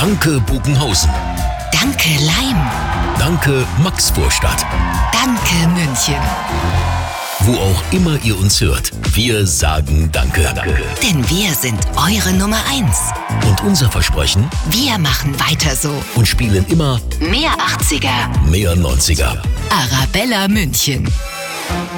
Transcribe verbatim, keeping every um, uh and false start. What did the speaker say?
Danke Buchenhausen. Danke Leim. Danke Maxvorstadt. Danke München. Wo auch immer ihr uns hört, wir sagen Danke. Danke. Denn wir sind eure Nummer eins. Und unser Versprechen? Wir machen weiter so. Und spielen immer mehr achtziger, mehr neunziger. Arabella München.